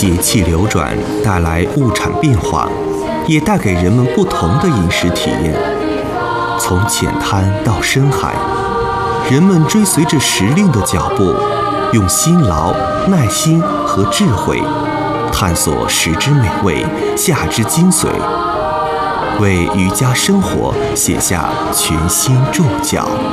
节气流转带来物产变化，也带给人们不同的饮食体验。从浅滩到深海，人们追随着时令的脚步，用辛劳、耐心和智慧，探索食之美味，夏之精髓，为渔家生活写下全新注脚。